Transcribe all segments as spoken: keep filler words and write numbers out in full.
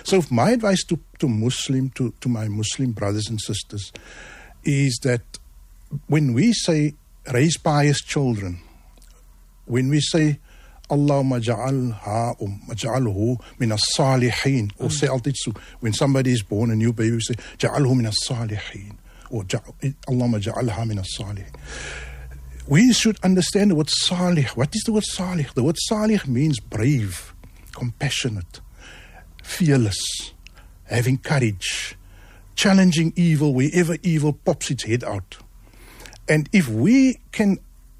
So my advice to, to Muslim, to, to my Muslim brothers and sisters, is that when we say raise pious children, when we say Allahumma ja'alha or ja'alhu min as-salihin, or say altyd so, when somebody is born, a new baby, we say ja'alhu min as-salihin, or Allahumma ja'alha min as-salihin. We should understand the word salih. What is the word salih? The word salih means brave, compassionate, fearless, having courage, challenging evil wherever evil pops its head out. And if we can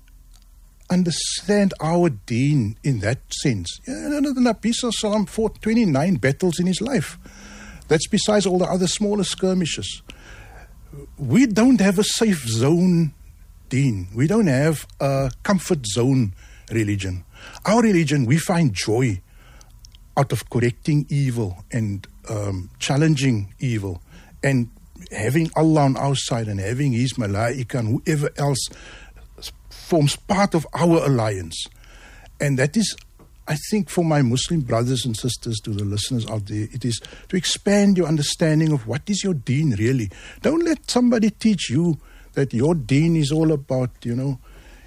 understand our deen in that sense, the Nabi Sallallahu fought twenty-nine battles in his life. That's besides all the other smaller skirmishes. We don't have a safe zone deen. We don't have a comfort zone religion. Our religion, we find joy out of correcting evil and um, challenging evil and having Allah on our side and having His malaika and whoever else forms part of our alliance. And that is, I think, for my Muslim brothers and sisters, to the listeners out there, it is to expand your understanding of what is your deen really. Don't let somebody teach you that your deen is all about, you know,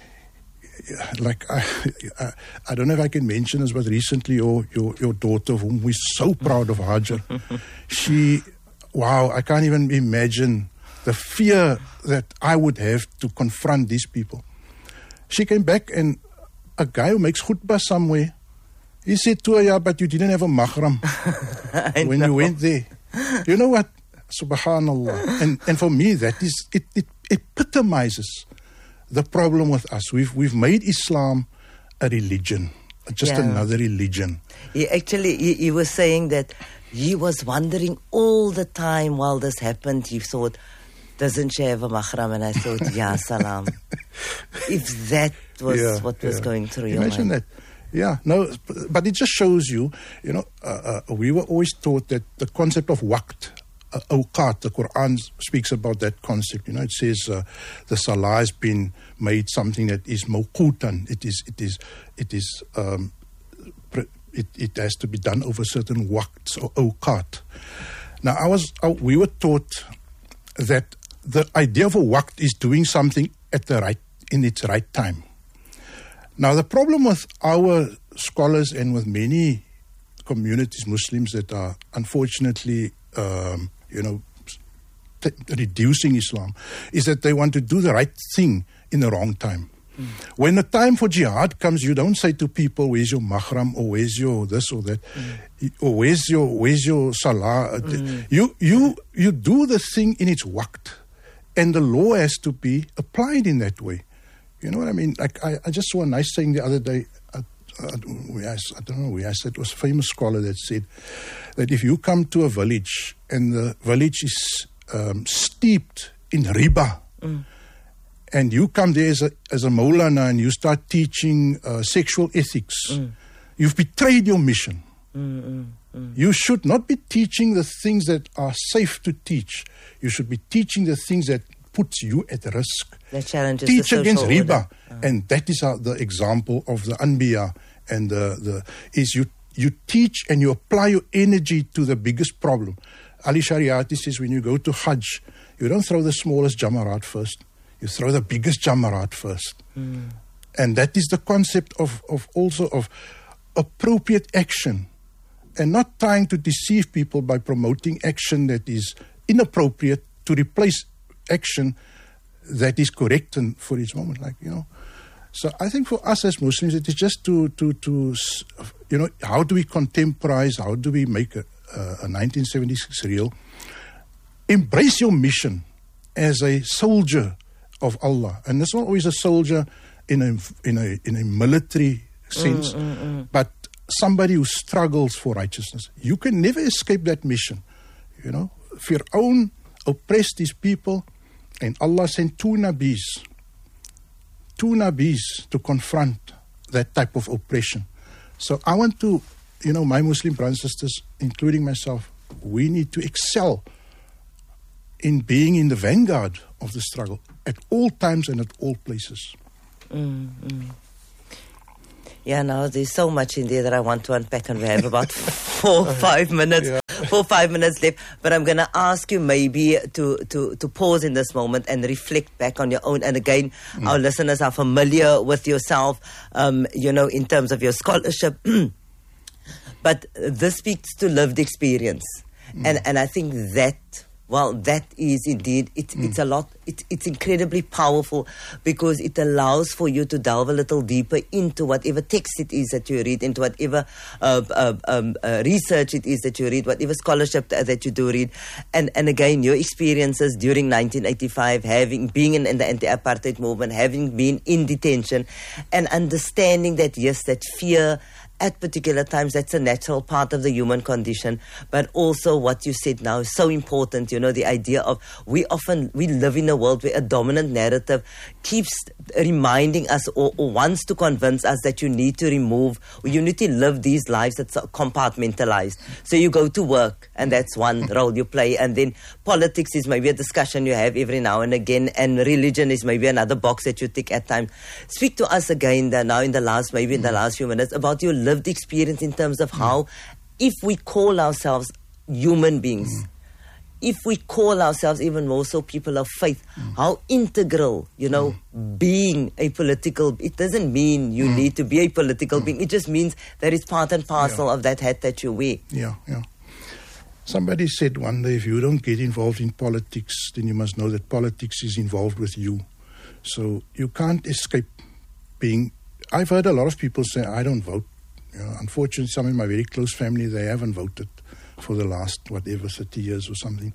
like, I, I, I don't know if I can mention this, but recently your, your, your daughter, whom we're so proud of, Hajar, she, wow, I can't even imagine the fear that I would have to confront these people. She came back and a guy who makes khutbah somewhere, he said to her, yeah, but you didn't have a mahram when know. you went there. You know what? Subhanallah. And and for me, that is, it, it epitomizes the problem with us. We've we've made Islam a religion, just yeah. another religion. He actually, he, he was saying that he was wondering all the time while this happened. He thought, doesn't she have a mahram? And I thought, yeah, salam. If that was yeah, what was yeah. going through your Imagine mind. that. Yeah, no, but it just shows you, you know, uh, uh, we were always taught that the concept of waqt, uh, awqat, the Quran speaks about that concept. You know, it says uh, the salah has been made something that is mawqutan. It is, it is, it is, um, it, it has to be done over certain waqts or awqat. Now, I was, uh, we were taught that the idea of a waqt is doing something at the right, in its right time. Now, the problem with our scholars and with many communities, Muslims, that are unfortunately, um, you know, t- reducing Islam, is that they want to do the right thing in the wrong time. Mm. When the time for jihad comes, you don't say to people, where's your mahram, or where's your this or that, mm. or where's your, where's your salah. Mm. You, you, you do the thing in its waqt, and the law has to be applied in that way. You know what I mean? Like, I, I just saw a nice saying the other day. I, I, I don't know where I said, it was a famous scholar that said that if you come to a village and the village is um, steeped in riba, mm. and you come there as a, as a Maulana and you start teaching uh, sexual ethics, mm. you've betrayed your mission. Mm, mm, mm. You should not be teaching the things that are safe to teach. You should be teaching the things that puts you at risk. The challenges Teach the against riba. Oh. And that is how the example of the Anbiya and the, the is you you teach and you apply your energy to the biggest problem. Ali Shariati says when you go to Hajj, you don't throw the smallest jamarat first. You throw the biggest jamarat first. Mm. And that is the concept of, of also of appropriate action, and not trying to deceive people by promoting action that is inappropriate to replace action that is correct and for each moment, like, you know. So I think for us as Muslims, it is just to, to, to you know, how do we contemporize, how do we make a, a nineteen seventy-six real? Embrace your mission as a soldier of Allah. And it's not always a soldier in a, in a, in a military sense, mm, mm, mm. but somebody who struggles for righteousness. You can never escape that mission, you know. Fir'aun oppressed his people, and Allah sent two nabis, two nabis to confront that type of oppression. So I want to, you know, my Muslim brothers and sisters, including myself, we need to excel in being in the vanguard of the struggle at all times and at all places. Mm, mm. Yeah, now there's so much in there that I want to unpack, and we have about four or five minutes. Yeah. for five minutes left, but I'm going to ask you maybe to, to, to pause in this moment and reflect back on your own. And again, mm. our listeners are familiar with yourself, um, you know, in terms of your scholarship. But this speaks to lived experience. Mm. And, and I think that... Well, that is indeed, it, mm. it's a lot, it, it's incredibly powerful because it allows for you to delve a little deeper into whatever text it is that you read, into whatever uh, uh, um, uh, research it is that you read, whatever scholarship that you do read. And, and again, your experiences during nineteen eighty-five, having been in, in the anti-apartheid movement, having been in detention, and understanding that, yes, that fear at particular times, that's a natural part of the human condition. But also what you said now is so important, you know, the idea of we often, we live in a world where a dominant narrative keeps reminding us or, or wants to convince us that you need to remove, or you need to live these lives that's compartmentalized. So you go to work and that's one role you play. And then politics is maybe a discussion you have every now and again. And religion is maybe another box that you tick at times. Speak to us again that now in the last, maybe in the last few minutes about your lived experience in terms of how, if we call ourselves human beings, mm. if we call ourselves even more so people of faith, mm. how integral, you know, mm. being a political, it doesn't mean you mm. need to be a political mm. being. It just means that it's part and parcel yeah. of that hat that you wear. Yeah, yeah. Somebody said one day, if you don't get involved in politics, then you must know that politics is involved with you. So you can't escape being... I've heard a lot of people say, I don't vote. You know, unfortunately, some in my very close family, they haven't voted for the last, whatever, thirty years or something.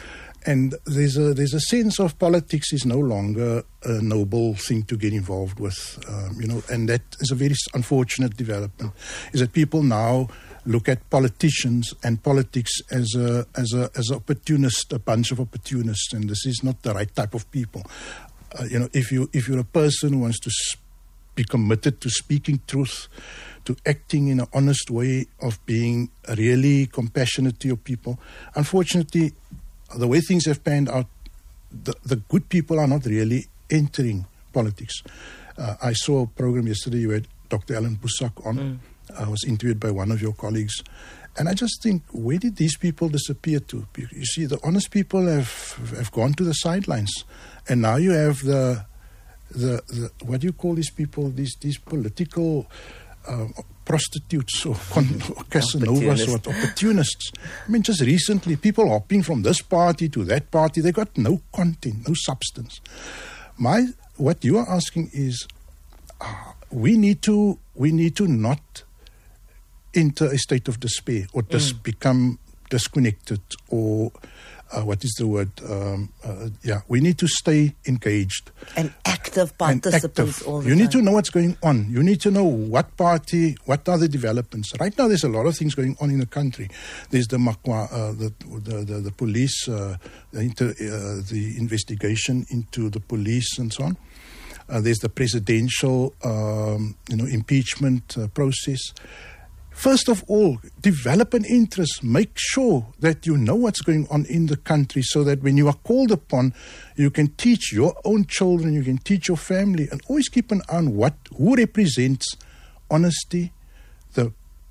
And there's a there's a sense of politics is no longer a noble thing to get involved with, um, you know, and that is a very unfortunate development, is that people now look at politicians and politics as a as a as an opportunist, a bunch of opportunists, and this is not the right type of people. Uh, you know, if you if you're a person who wants to sp- be committed to speaking truth, to acting in an honest way, of being really compassionate to your people. Unfortunately, the way things have panned out, the, the good people are not really entering politics. Uh, I saw a program yesterday, you had Doctor Alan Busak on. Mm. I was interviewed by one of your colleagues. And I just think, where did these people disappear to? You see, the honest people have have gone to the sidelines. And now you have the, the, the what do you call these people? These, these political... Uh, prostitutes or, con- or Casanovas or opportunists. I mean, just recently, people hopping from this party to that party, they got no content, no substance. My, what you are asking is, uh, we need to, we need to not enter a state of despair or just mm. become disconnected or uh, what is the word? Um, uh, yeah, we need to stay engaged. And active participants and active. all the You need time. to know what's going on. You need to know what party, what are the developments. Right now there's a lot of things going on in the country. There's the Makwa, uh, the, the, the, the police, uh, the, inter, uh, the investigation into the police and so on. Uh, there's the presidential um, you know, impeachment uh, process. First of all, develop an interest. Make sure that you know what's going on in the country so that when you are called upon, you can teach your own children, you can teach your family, and always keep an eye on what, who represents honesty, the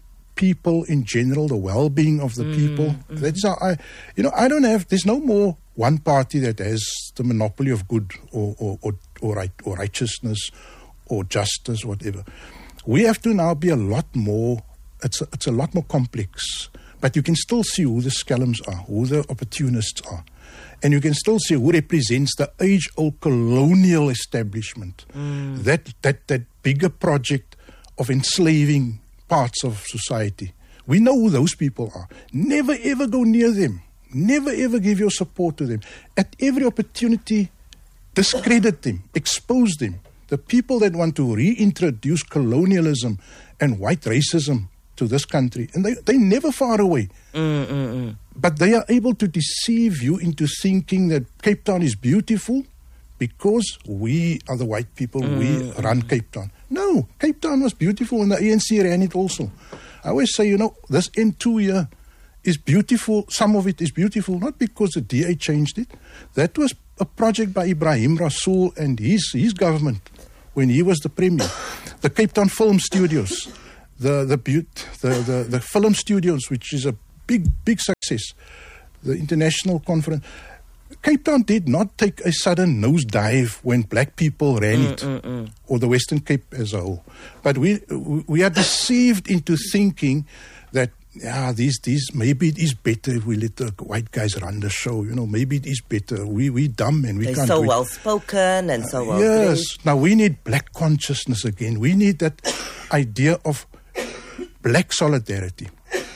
people in general, the well-being of the mm, people. Mm-hmm. That's how I, you know, I don't have, there's no more one party that has the monopoly of good or, or, or, or, right, or righteousness or justice, whatever. We have to now be a lot more It's a, it's a lot more complex, but you can still see who the scalums are, who the opportunists are. And you can still see who represents the age-old colonial establishment, mm. that, that, that bigger project of enslaving parts of society. We know who those people are. Never, ever go near them. Never, ever give your support to them. At every opportunity, discredit them, expose them. The people that want to reintroduce colonialism and white racism to this country, and they, they're never far away. Mm, mm, mm. But they are able to deceive you into thinking that Cape Town is beautiful because we are the white people, mm, we run mm. Cape Town. No, Cape Town was beautiful and the A N C ran it also. I always say, you know, this N two here is beautiful. Some of it is beautiful, not because the D A changed it. That was a project by Ibrahim Rasool and his, his government when he was the premier. The Cape Town Film Studios. The the, the the the film studios, which is a big, big success. The international conference. Cape Town did not take a sudden nosedive when black people ran Mm, it, mm, mm. or the Western Cape as a whole. But we we are deceived into thinking that, yeah, these these maybe it is better if we let the white guys run the show. You know, maybe it is better. We we dumb and we They're can't. so we, well spoken and so well. Yes. dressed. Now we need black consciousness again. We need that idea of black solidarity.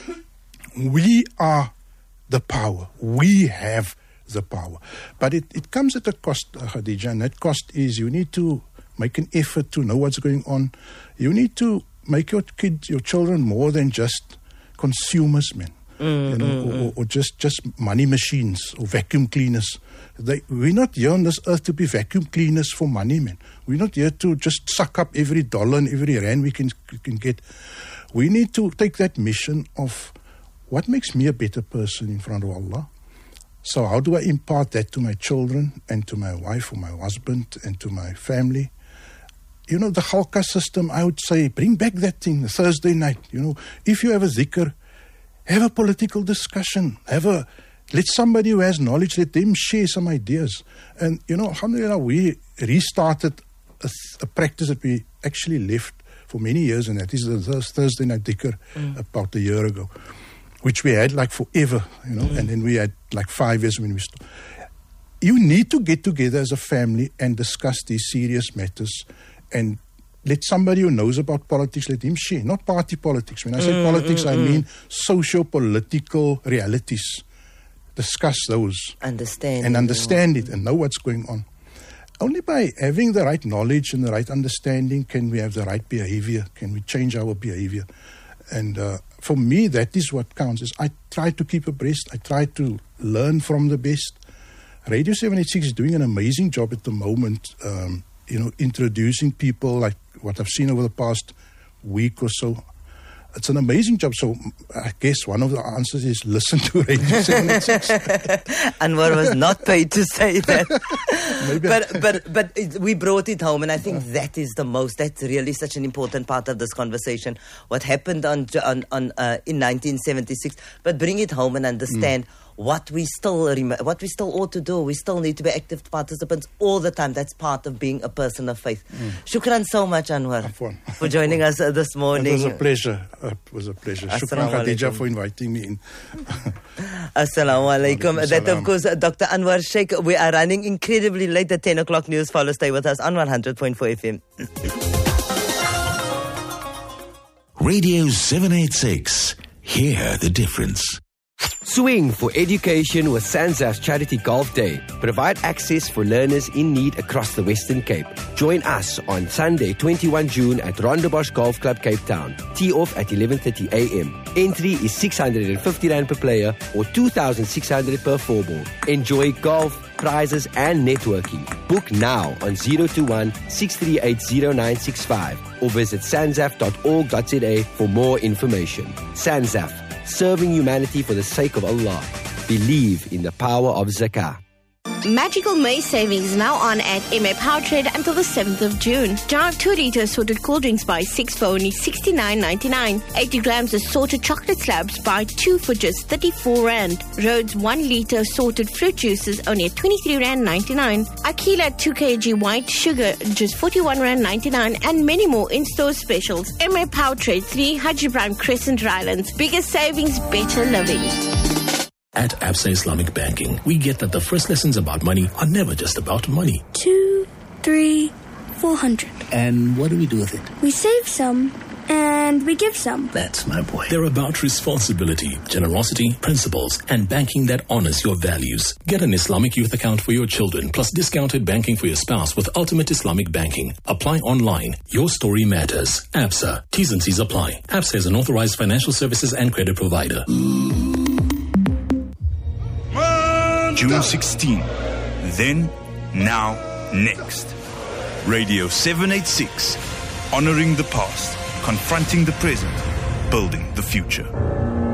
We are the power. We have the power. But it, it comes at a cost, uh, Khadija, and that cost is you need to make an effort to know what's going on. You need to make your kids, your children, more than just consumers, man. Mm, you know, mm, or, mm. or, or just, just money machines or vacuum cleaners. They, we're not here on this earth to be vacuum cleaners for money, man. We're not here to just suck up every dollar and every rand we can, we can get. We need to take that mission of what makes me a better person in front of Allah. So how do I impart that to my children and to my wife or my husband and to my family? You know, the halqa system, I would say, bring back that thing, the Thursday night. You know, if you have a dhikr, have a political discussion. Have a, let somebody who has knowledge, let them share some ideas. And, you know, alhamdulillah, we restarted a, a practice that we actually left for many years, and that is the Thursday night dhikr mm. about a year ago, which we had like forever, you know, mm. and then we had like five years when we stopped. You need to get together as a family and discuss these serious matters and let somebody who knows about politics, let him share, not party politics. When I say mm, politics, mm, I mean socio-political realities. Discuss those. Understand. And understand it and know what's going on. Only by having the right knowledge and the right understanding can we have the right behavior, can we change our behavior. And uh, for me, that is what counts. Is I try to keep abreast. I try to learn from the best. Radio seven eighty-six is doing an amazing job at the moment, um, you know, introducing people like what I've seen over the past week or so. It's an amazing job. So I guess one of the answers is listen to Radio seven eighty-six. Anwar was not paid to say that. Maybe but but but it, we brought it home, and I think yeah. that is the most. That's really such an important part of this conversation. What happened on on, on uh, in nineteen seventy-six, but bring it home and understand. Mm. What we still rem- what we still ought to do. We still need to be active participants all the time. That's part of being a person of faith. Mm. Shukran so much, Anwar, Afwan. for joining us uh, this morning. It was a pleasure. Uh, it was a pleasure. Shukran, Khadija, for inviting me in. Assalamu alaikum. That, of course, uh, Doctor Anwar Sheikh. We are running incredibly late. The ten o'clock news follow. Stay with us on one hundred point four F M. Radio seven eighty-six. Hear the difference. Swing for education with SANZAF's Charity Golf Day. Provide access for learners in need across the Western Cape. Join us on Sunday, twenty-first of June at Rondebosch Golf Club, Cape Town. Tee off at eleven thirty a m. Entry is six hundred fifty rand per player or two thousand six hundred per four ball. Enjoy golf, prizes and networking. Book now on zero two one, six three eight, zero nine six five or visit sanzaf dot org dot z a for more information. SANZAF, serving humanity for the sake of Allah. Believe in the power of zakah. Magical May savings now on at M A Power Trade until the seventh of June. Jar of two litre assorted cool drinks buy six for only sixty-nine ninety-nine. eighty grams assorted chocolate slabs buy two for just thirty-four rand. Rhodes one litre assorted fruit juices only at twenty-three rand ninety-nine. Aquila two kilograms white sugar just forty-one rand ninety-nine, and many more in-store specials. M A Power Trade three, Haji Brown Crescent, Rylands. Biggest savings, better living. At Absa Islamic Banking, we get that the first lessons about money are never just about money. Two, three, four hundred. And what do we do with it? We save some, and we give some. That's my boy. They're about responsibility, generosity, principles, and banking that honors your values. Get an Islamic youth account for your children, plus discounted banking for your spouse with Ultimate Islamic Banking. Apply online. Your story matters. Absa. T's and C's apply. Absa is an authorized financial services and credit provider. June sixteenth. Then, now, next. Radio seven eighty-six. Honoring the past, confronting the present, building the future.